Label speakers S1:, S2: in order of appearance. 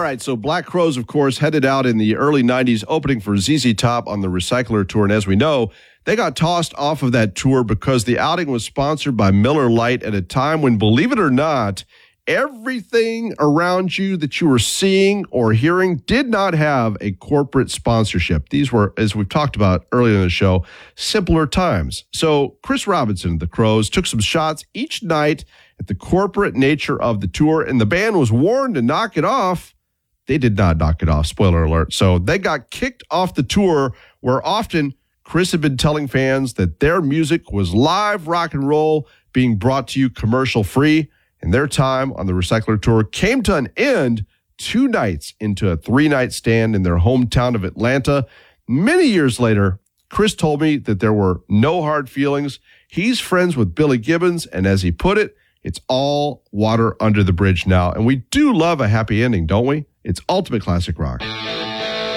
S1: right, so Black Crowes, of course, headed out in the early 90s, opening for ZZ Top on the Recycler Tour. And as we know, they got tossed off of that tour because the outing was sponsored by Miller Lite at a time when, believe it or not, everything around you that you were seeing or hearing did not have a corporate sponsorship. These were, as we've talked about earlier in the show, simpler times. So Chris Robinson of the Crowes took some shots each night at the corporate nature of the tour, and the band was warned to knock it off. They did not knock it off, spoiler alert. So they got kicked off the tour, where often Chris had been telling fans that their music was live rock and roll being brought to you commercial free. And their time on the Recycler Tour came to an end 2 nights into a 3-night stand in their hometown of Atlanta. Many years later, Chris told me that there were no hard feelings. He's friends with Billy Gibbons, and as he put it, it's all water under the bridge now. And we do love a happy ending, don't we? It's ultimate classic rock.